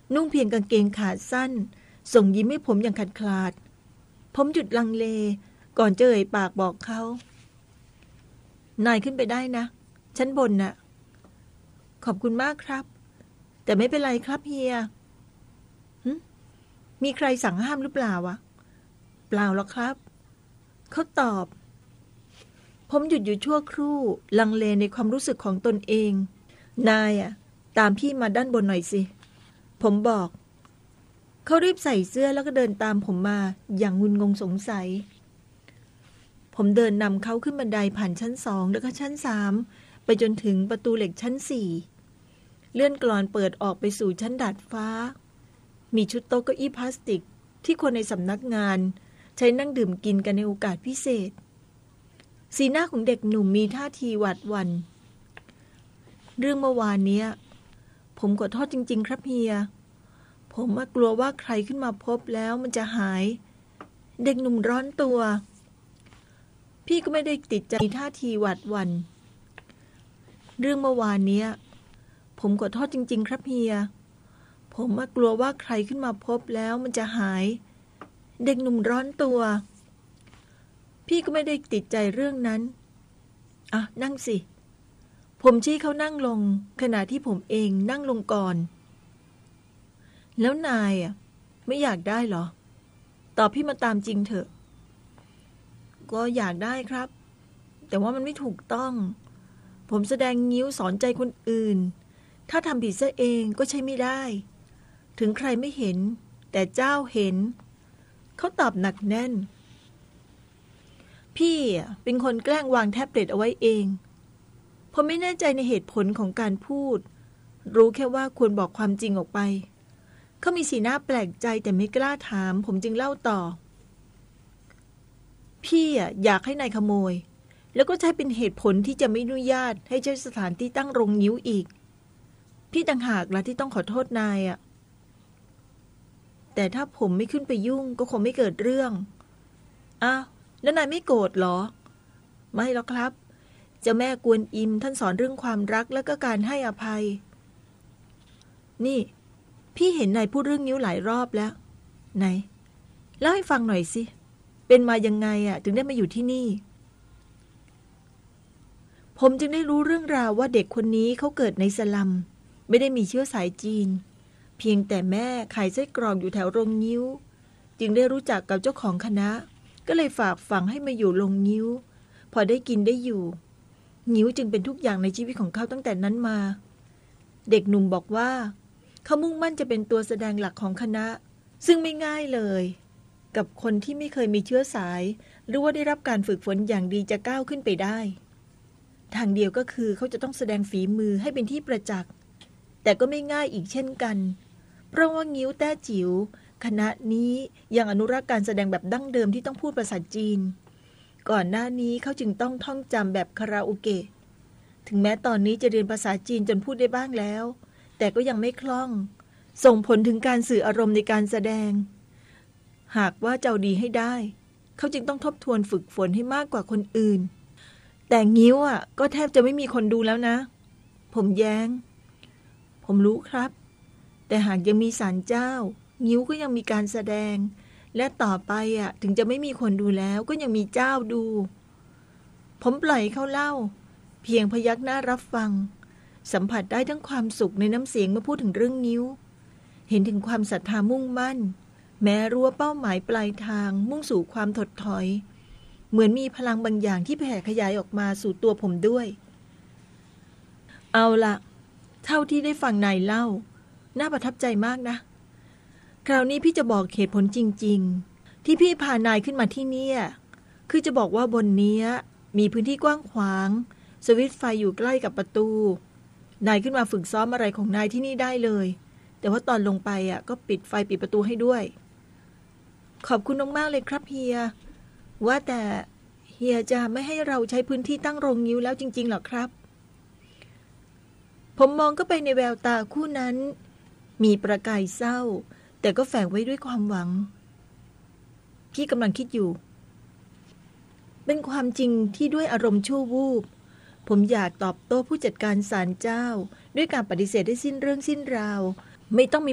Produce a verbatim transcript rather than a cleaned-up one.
นุ่งเพียงกางเกงขาสั้นส่งยิ้มให้ผมอย่างขาดคลาดผมหยุดลังเลก่อนจะเอ่ยปากบอกเขานายขึ้นไปได้นะชั้นบนน่ะขอบคุณมากครับแต่ไม่เป็นไรครับเฮียมีใครสั่งห้ามหรือเปล่าวะเปล่าหรอกครับเขาตอบผมหยุดอยู่ชั่วครู่ลังเลในความรู้สึกของตนเองนายอ่ะตามพี่มาด้านบนหน่อยสิผมบอกเขารีบใส่เสื้อแล้วก็เดินตามผมมาอย่างงุนงงสงสัยผมเดินนำเขาขึ้นบันไดผ่านชั้นสองแล้วก็ชั้นสามไปจนถึงประตูเหล็กชั้นสี่เลื่อนกลอนเปิดออกไปสู่ชั้นดาดฟ้ามีชุดโต๊ะเก้าอี้พลาสติกที่คนในสำนักงานใช้นั่งดื่มกินกันในโอกาสพิเศษสีหน้าของเด็กหนุ่มมีท่าทีหวาดหวั่นเรื่องเมื่อวานนี้ผมขอโทษจริงๆครับเฮียผมกลัวว่าใครขึ้นมาพบแล้วมันจะหายเด็กหนุ่มร้อนตัวพี่ก็ไม่ได้ติดใจท่าทีหวาดหวั่นเรื่องเมื่อวานนี้ผมขอโทษจริงๆครับเฮียผมกลัวว่าใครขึ้นมาพบแล้วมันจะหายเด็กหนุ่มร้อนตัวพี่ก็ไม่ได้ติดใจเรื่องนั้นอ่ะนั่งสิผมชี้เขานั่งลงขณะที่ผมเองนั่งลงก่อนแล้วนายอ่ะไม่อยากได้เหรอตอบพี่มาตามจริงเถอะก็อยากได้ครับแต่ว่ามันไม่ถูกต้องผมแสดงงิ้วสอนใจคนอื่นถ้าทำผิดซะเองก็ใช่ไม่ได้ถึงใครไม่เห็นแต่เจ้าเห็นเขาตอบหนักแน่นพี่เป็นคนแกล้งวางแท็บเล็ตเอาไว้เองผมไม่แน่ใจในเหตุผลของการพูดรู้แค่ว่าควรบอกความจริงออกไปเขามีสีหน้าแปลกใจแต่ไม่กล้าถามผมจึงเล่าต่อพี่อยากให้นายขโมยแล้วก็ใช้เป็นเหตุผลที่จะไม่อนุญาตให้ใช้สถานที่ตั้งโรงงิ้วอีกพี่ต่างหากล่ะที่ต้องขอโทษนายอ่ะแต่ถ้าผมไม่ขึ้นไปยุ่งก็คงไม่เกิดเรื่องอ้าวแล้วนายไม่โกรธหรอไม่หรอกครับเจ้าแม่กวนอิมท่านสอนเรื่องความรักและก็การให้อภัยนี่พี่เห็นนายพูดเรื่องนิ้วหลายรอบแล้วไหนเล่าให้ฟังหน่อยสิเป็นมายังไงอ่ะถึงได้มาอยู่ที่นี่ผมจึงได้รู้เรื่องราวว่าเด็กคนนี้เขาเกิดในสลัมไม่ได้มีเชื้อสายจีนเพียงแต่แม่ขายไส้กรอกอยู่แถวโรงงิ้วจึงได้รู้จักกับเจ้าของคณะก็เลยฝากฝังให้มาอยู่โรงงิ้วพอได้กินได้อยู่งิ้วจึงเป็นทุกอย่างในชีวิตของเขาตั้งแต่นั้นมาเด็กหนุ่มบอกว่าเขามุ่งมั่นจะเป็นตัวแสดงหลักของคณะซึ่งไม่ง่ายเลยกับคนที่ไม่เคยมีเชื้อสายหรือว่าได้รับการฝึกฝนอย่างดีจะก้าวขึ้นไปได้ทางเดียวก็คือเขาจะต้องแสดงฝีมือให้เป็นที่ประจักษ์แต่ก็ไม่ง่ายอีกเช่นกันเพราะว่างิ้วแต้จิ๋วคณะนี้ยังอนุรักษ์การแสดงแบบดั้งเดิมที่ต้องพูดภาษาจีนก่อนหน้านี้เขาจึงต้องท่องจำแบบคาราโอเกะถึงแม้ตอนนี้จะเรียนภาษาจีนจนพูดได้บ้างแล้วแต่ก็ยังไม่คล่องส่งผลถึงการสื่ออารมณ์ในการแสดงหากว่าจะเอาดีให้ได้เขาจึงต้องทบทวนฝึกฝนให้มากกว่าคนอื่นแต่งิ้วอ่ะก็แทบจะไม่มีคนดูแล้วนะผมแย้งผมรู้ครับแต่หากยังมีศาลเจ้างิ้วก็ยังมีการแสดงและต่อไปอ่ะถึงจะไม่มีคนดูแล้วก็ยังมีเจ้าดูผมปล่อยเขาเล่าเพียงพยักหน้ารับฟังสัมผัสได้ทั้งความสุขในน้ำเสียงเมื่อพูดถึงเรื่องงิ้วเห็นถึงความศรัทธามุ่งมั่นแม้รู้ว่าเป้าหมายปลายทางมุ่งสู่ความถดถอยเหมือนมีพลังบางอย่างที่แผ่ขยายออกมาสู่ตัวผมด้วยเอาล่ะเท่าที่ได้ฟังนายเล่าน่าประทับใจมากนะคราวนี้พี่จะบอกเหตุผลจริงๆที่พี่พานายขึ้นมาที่นี่คือจะบอกว่าบนนี้มีพื้นที่กว้างขวางสวิตช์ไฟอยู่ใกล้กับประตูนายขึ้นมาฝึกซ้อมอะไรของนายที่นี่ได้เลยแต่ว่าตอนลงไปอ่ะก็ปิดไฟปิดประตูให้ด้วยขอบคุณมากๆเลยครับเฮียว่าแต่เฮียจะไม่ให้เราใช้พื้นที่ตั้งโรงงิ้วแล้วจริงๆหรอครับผมมองก็ไปในแววตาคู่นั้นมีประกายเศร้าแต่ก็แฝงไว้ด้วยความหวังพี่กำลังคิดอยู่เป็นความจริงที่ด้วยอารมณ์ชั่ววูบผมอยากตอบโต้ผู้จัดการศาลเจ้าด้วยการปฏิเสธได้สิ้นเรื่องสิ้นราวไม่ต้องมี